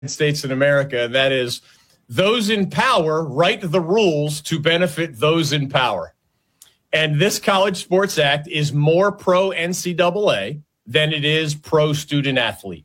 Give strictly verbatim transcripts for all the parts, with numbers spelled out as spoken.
States in America, and that is those in power write the rules to benefit those in power. And this College Sports Act is more pro-N C double A than it is pro-student athlete.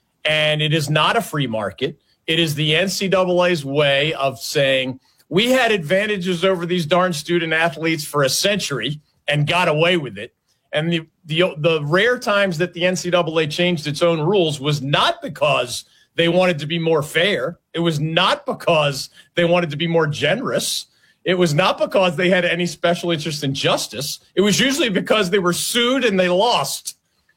And it is not a free market. It is the N C double A's way of saying, we had advantages over these darn student athletes for a century and got away with it. And the, the, the rare times that the N C double A changed its own rules was not because they wanted to be more fair. It was not because they wanted to be more generous. It was not because they had any special interest in justice. It was usually because they were sued and they lost.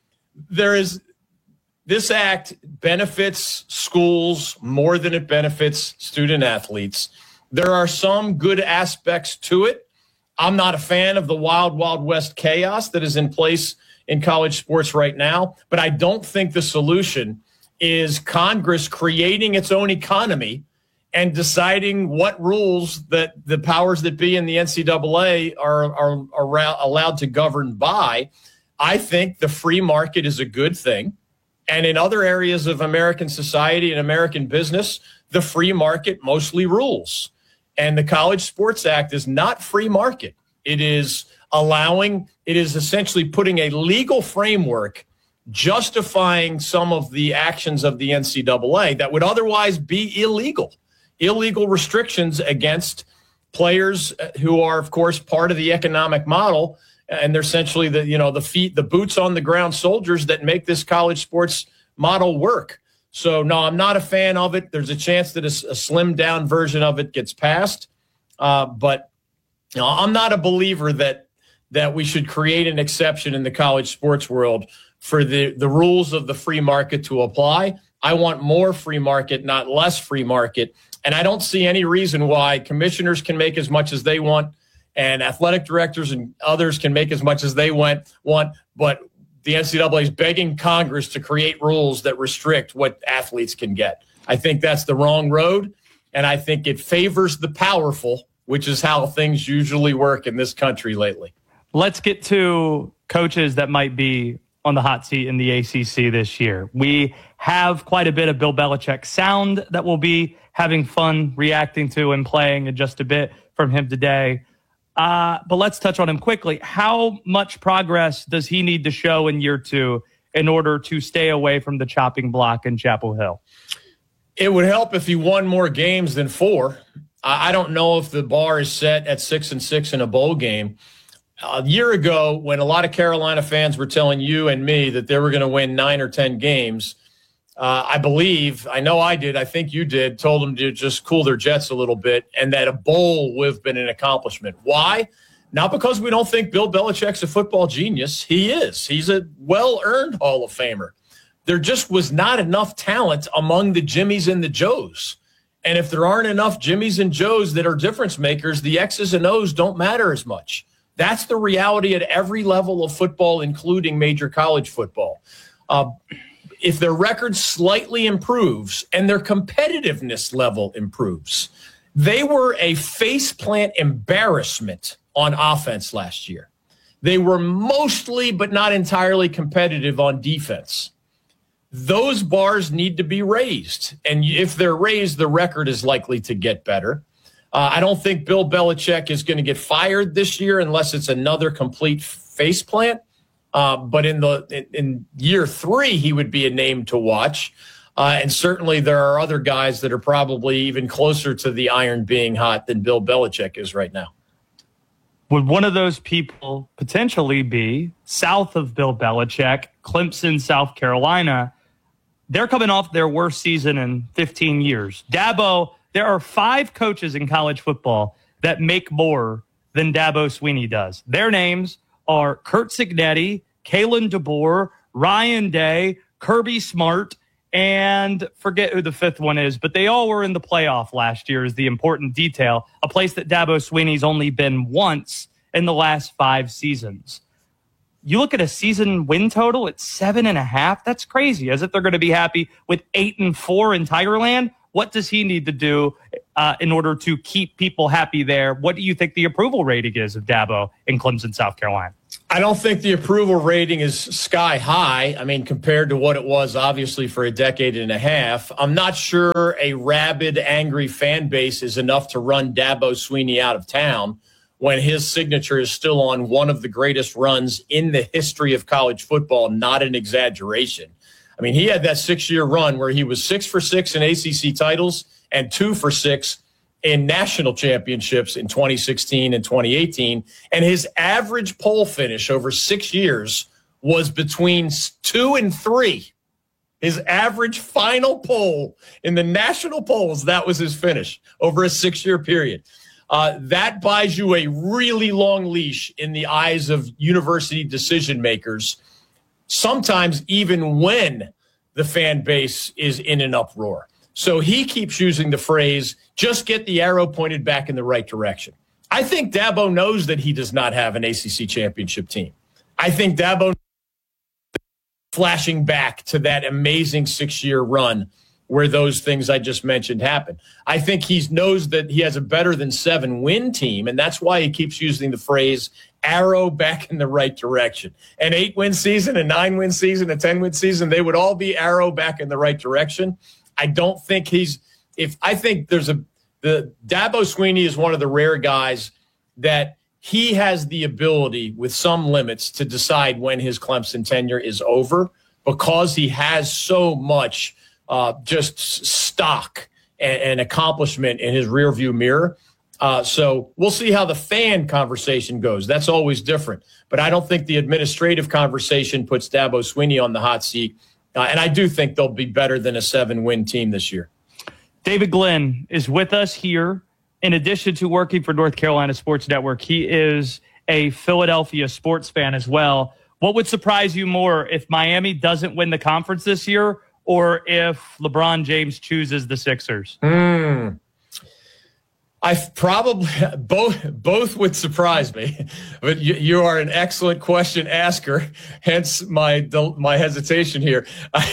There is this act benefits schools more than it benefits student athletes. There are some good aspects to it. I'm not a fan of the wild, wild west chaos that is in place in college sports right now, but I don't think the solution is Congress creating its own economy and deciding what rules that the powers that be in the N C double A are, are, are allowed to govern by. I think the free market is a good thing. And in other areas of American society and American business, the free market mostly rules. And the College Sports Act is not free market. It is allowing, it is essentially putting a legal framework justifying some of the actions of the N C double A that would otherwise be illegal. Illegal restrictions against players who are, of course, part of the economic model, and they're essentially the, you know, the feet, the boots on the ground soldiers that make this college sports model work. So, no, I'm not a fan of it. There's a chance that a, a slimmed down version of it gets passed, uh, but you know, I'm not a believer that that we should create an exception in the college sports world for the, the rules of the free market to apply. I want more free market, not less free market. And I don't see any reason why commissioners can make as much as they want and athletic directors and others can make as much as they want, want but the N C double A is begging Congress to create rules that restrict what athletes can get. I think that's the wrong road, and I think it favors the powerful, which is how things usually work in this country lately. Let's get to coaches that might be on the hot seat in the A C C this year. We have quite a bit of Bill Belichick sound that we'll be having fun reacting to and playing in just a bit from him today. Uh, but let's touch on him quickly. How much progress does he need to show in year two in order to stay away from the chopping block in Chapel Hill? It would help if he won more games than four. I don't know if the bar is set at six and six in a bowl game. A year ago, when a lot of Carolina fans were telling you and me that they were going to win nine or ten games, uh, I believe, I know I did, I think you did, told them to just cool their jets a little bit and that a bowl would have been an accomplishment. Why? Not because we don't think Bill Belichick's a football genius. He is. He's a well-earned Hall of Famer. There just was not enough talent among the Jimmies and the Joes. And if there aren't enough Jimmies and Joes that are difference makers, the X's and O's don't matter as much. That's the reality at every level of football, including major college football. Uh, if their record slightly improves and their competitiveness level improves, they were a faceplant embarrassment on offense last year. They were mostly, but not entirely, competitive on defense. Those bars need to be raised. And if they're raised, the record is likely to get better. Uh, I don't think Bill Belichick is going to get fired this year unless it's another complete faceplant. Uh, but in the in, in year three, he would be a name to watch. Uh, and certainly there are other guys that are probably even closer to the iron being hot than Bill Belichick is right now. Would one of those people potentially be south of Bill Belichick, Clemson, South Carolina? They're coming off their worst season in fifteen years. Dabo, there are five coaches in college football that make more than Dabo Swinney does. Their names are Curt Cignetti, Kalen DeBoer, Ryan Day, Kirby Smart, and forget who the fifth one is, but they all were in the playoff last year is the important detail, a place that Dabo Swinney's only been once in the last five seasons. You look at a season win total, it's seven and a half. That's crazy. As if they're going to be happy with eight and four in Tigerland. What does he need to do uh, in order to keep people happy there. What do you think the approval rating is of Dabo in Clemson, South Carolina? I don't think the approval rating is sky high. I mean, compared to what it was, obviously, for a decade and a half. I'm not sure a rabid, angry fan base is enough to run Dabo Swinney out of town when his signature is still on one of the greatest runs in the history of college football, not an exaggeration. I mean, he had that six-year run where he was six for six in A C C titles and two for six in national championships in twenty sixteen and twenty eighteen. And his average poll finish over six years was between two and three. His average final poll in the national polls, that was his finish over a six-year period. Uh, that buys you a really long leash in the eyes of university decision makers, sometimes even when the fan base is in an uproar. So he keeps using the phrase, just get the arrow pointed back in the right direction. I think Dabo knows that he does not have an A C C championship team. I think Dabo flashing back to that amazing six-year run where those things I just mentioned happen. I think he knows that he has a better than seven win team, and that's why he keeps using the phrase arrow back in the right direction. An eight-win season, a nine-win season, a ten-win season, they would all be arrow back in the right direction. I don't think he's – if I think there's a – the Dabo Swinney is one of the rare guys that he has the ability with some limits to decide when his Clemson tenure is over because he has so much – Uh, just stock and, and accomplishment in his rearview mirror. Uh, so we'll see how the fan conversation goes. That's always different. But I don't think the administrative conversation puts Dabo Swinney on the hot seat. Uh, and I do think they'll be better than a seven-win team this year. David Glenn is with us here. In addition to working for North Carolina Sports Network, he is a Philadelphia sports fan as well. What would surprise you more if Miami doesn't win the conference this year or if LeBron James chooses the Sixers? Mm. I probably both both would surprise me, but you, you are an excellent question asker. Hence my my hesitation here.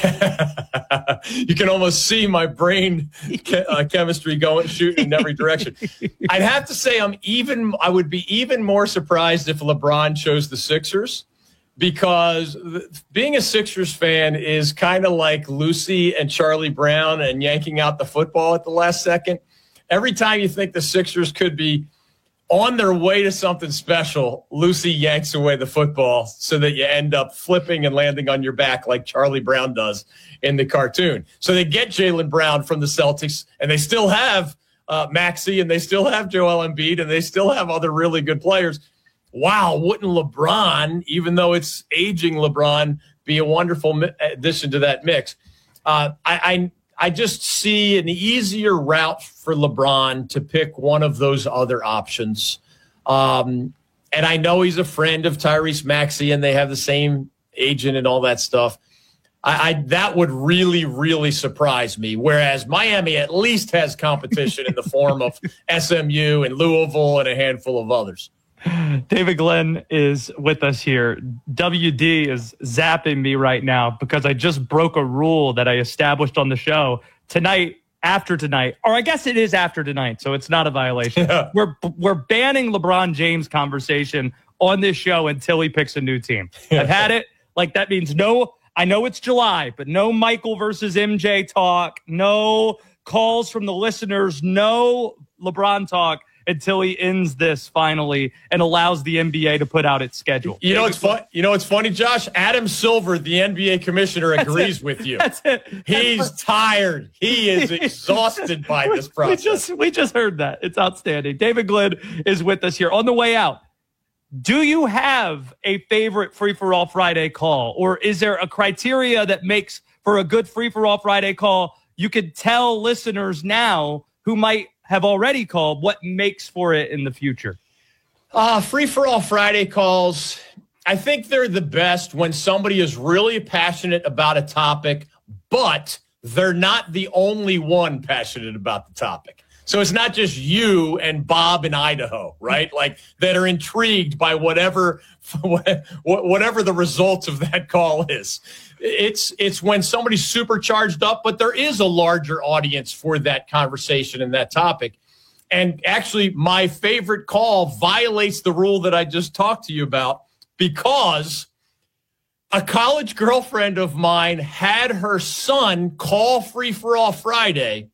You can almost see my brain ke- uh, chemistry going shooting in every direction. I'd have to say I'm even. I would be even more surprised if LeBron chose the Sixers, because being a Sixers fan is kind of like Lucy and Charlie Brown and yanking out the football at the last second. Every time you think the Sixers could be on their way to something special, Lucy yanks away the football so that you end up flipping and landing on your back like Charlie Brown does in the cartoon. So they get Jaylen Brown from the Celtics, and they still have uh, Maxey, and they still have Joel Embiid, and they still have other really good players. Wow, wouldn't LeBron, even though it's aging LeBron, be a wonderful mi- addition to that mix? Uh, I, I I just see an easier route for LeBron to pick one of those other options. Um, and I know he's a friend of Tyrese Maxey, and they have the same agent and all that stuff. I, I that would really, really surprise me. Whereas Miami at least has competition in the form of S M U and Louisville and a handful of others. David Glenn is with us here. W D is zapping me right now because I just broke a rule that I established on the show. Tonight, after tonight, or I guess it is after tonight, so it's not a violation. Yeah. We're we're banning LeBron James conversation on this show until he picks a new team. I've had it. Like, that means no, I know it's July, but no Michael versus M J talk, no calls from the listeners, no LeBron talk until he ends this finally and allows the N B A to put out its schedule. You know, it's fun. You know, it's funny, Josh. Adam Silver, the N B A commissioner, agrees with you. That's it. He's That's tired. He is exhausted by this process. We just, we just heard that. It's outstanding. David Glenn is with us here. On the way out, do you have a favorite Free for All Friday call, or is there a criteria that makes for a good Free for All Friday call? You could tell listeners now who might have already called what makes for it in the future. Uh, free-for-all Friday calls, I think they're the best when somebody is really passionate about a topic, but they're not the only one passionate about the topic. So it's not just you and Bob in Idaho, right? Like that are intrigued by whatever whatever the results of that call is. It's it's when somebody's super charged up, but there is a larger audience for that conversation and that topic. And actually, my favorite call violates the rule that I just talked to you about, because a college girlfriend of mine had her son call Free for All Friday,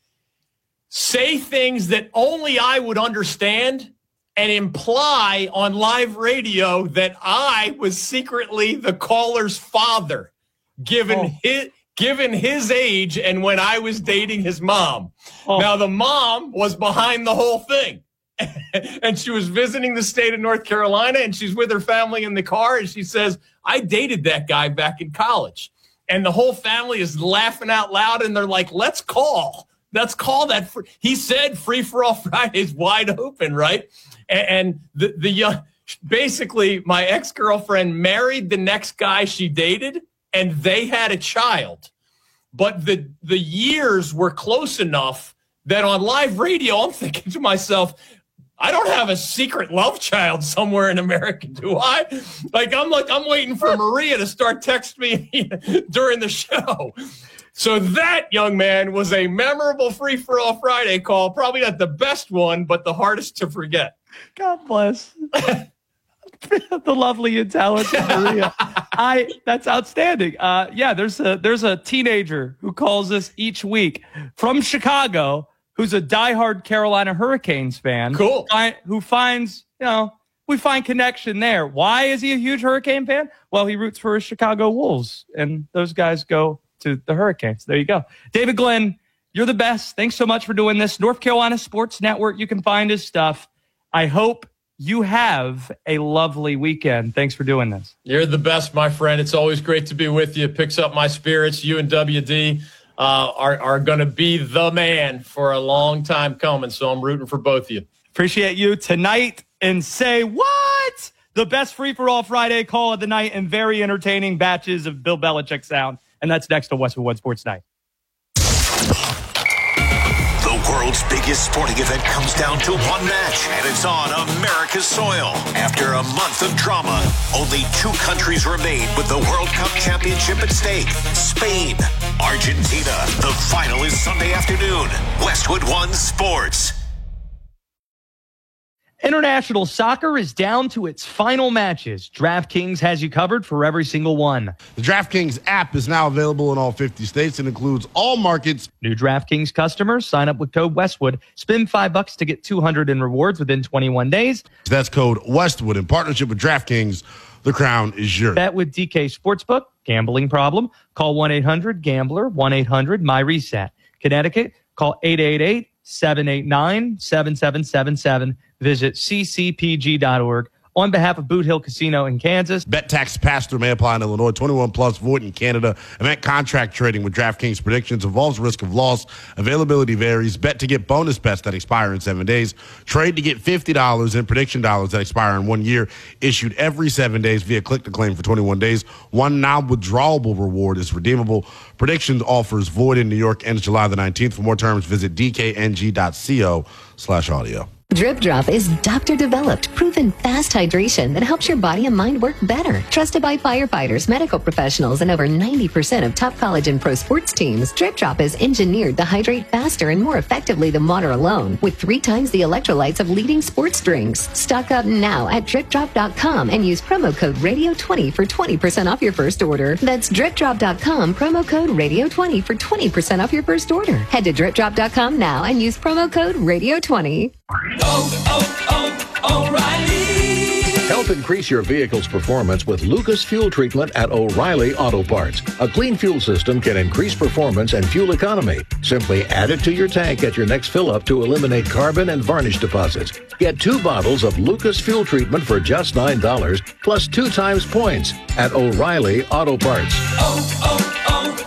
say things that only I would understand, and imply on live radio that I was secretly the caller's father, given oh. his given his age and when I was dating his mom. Oh. Now, the mom was behind the whole thing. And she was visiting the state of North Carolina, and she's with her family in the car, and she says, I dated that guy back in college. And the whole family is laughing out loud, and they're like, let's call. Let's call that. Free. He said Free for All Friday is wide open, right? And, and the, the young, basically, my ex-girlfriend married the next guy she dated, and they had a child. But the the years were close enough that on live radio, I'm thinking to myself, I don't have a secret love child somewhere in America, do I? Like, I'm like, I'm waiting for Maria to start texting me during the show. So that, young man, was a memorable Free for All Friday call. Probably not the best one, but the hardest to forget. God bless. The lovely and talented Maria. I that's outstanding. Uh, yeah, there's a there's a teenager who calls us each week from Chicago, who's a diehard Carolina Hurricanes fan. Cool. I, who finds, you know, we find connection there. Why is he a huge Hurricane fan? Well, he roots for his Chicago Wolves, and those guys go to the Hurricanes. There you go. David Glenn, you're the best. Thanks so much for doing this. North Carolina Sports Network. You can find his stuff. I hope you have a lovely weekend. Thanks for doing this. You're the best, my friend. It's always great to be with you. It picks up my spirits. You and W D uh, are, are going to be the man for a long time coming, so I'm rooting for both of you. Appreciate you tonight. And say what? The best Free-for-All Friday call of the night and very entertaining batches of Bill Belichick sound. And that's next to Westwood One Sports Night. The world's biggest sporting event comes down to one match, and it's on America's soil. After a month of drama, only two countries remain with the World Cup championship at stake. Spain, Argentina. The final is Sunday afternoon. Westwood One Sports. International soccer is down to its final matches. DraftKings has you covered for every single one. The DraftKings app is now available in all fifty states and includes all markets. New DraftKings customers sign up with code Westwood. Spend five bucks to get two hundred in rewards within twenty-one days. That's code Westwood in partnership with DraftKings. The crown is yours. Bet with D K Sportsbook. Gambling problem? Call one eight hundred gambler, one eight hundred my reset. Connecticut, call eight eight eight, seven eight nine, seven seven seven seven. Visit c c p g dot org. On behalf of Boot Hill Casino in Kansas. Bet tax pass-through may apply in Illinois. twenty-one plus, void in Canada. Event contract trading with DraftKings predictions involves risk of loss. Availability varies. Bet to get bonus bets that expire in seven days. Trade to get fifty dollars in prediction dollars that expire in one year. Issued every seven days via click-to-claim for twenty-one days. One non-withdrawable reward is redeemable. Predictions offers void in New York ends July the nineteenth. For more terms, visit d k n g dot co slash audio. Drip Drop is doctor-developed, proven fast hydration that helps your body and mind work better. Trusted by firefighters, medical professionals, and over ninety percent of top college and pro sports teams, Drip Drop is engineered to hydrate faster and more effectively than water alone, with three times the electrolytes of leading sports drinks. Stock up now at drip drop dot com and use promo code radio twenty for twenty percent off your first order. That's drip drop dot com, promo code radio twenty for twenty percent off your first order. Head to drip drop dot com now and use promo code radio twenty. Oh, oh, oh, O'Reilly. Help increase your vehicle's performance with Lucas Fuel Treatment at O'Reilly Auto Parts. A clean fuel system can increase performance and fuel economy. Simply add it to your tank at your next fill-up to eliminate carbon and varnish deposits. Get two bottles of Lucas Fuel Treatment for just nine dollars, plus two times points at O'Reilly Auto Parts. Oh,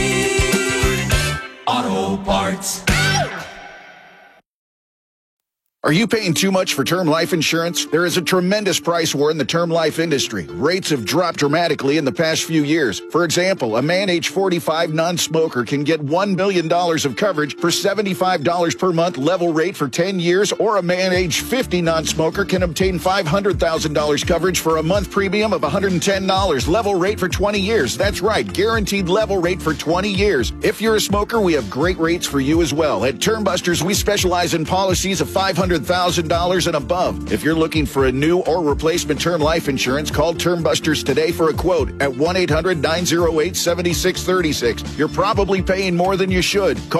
oh, oh, O'Reilly Auto Parts. Are you paying too much for term life insurance? There is a tremendous price war in the term life industry. Rates have dropped dramatically in the past few years. For example, a man age forty-five non-smoker can get one million dollars of coverage for seventy-five dollars per month level rate for ten years, or a man age fifty non-smoker can obtain five hundred thousand dollars coverage for a month premium of one hundred ten dollars level rate for twenty years. That's right, guaranteed level rate for twenty years. If you're a smoker, we have great rates for you as well. At Term Busters, we specialize in policies of five hundred thousand dollars and above. If you're looking for a new or replacement term life insurance, call Term Busters today for a quote at one eight hundred nine oh eight seven six three six. You're probably paying more than you should. Call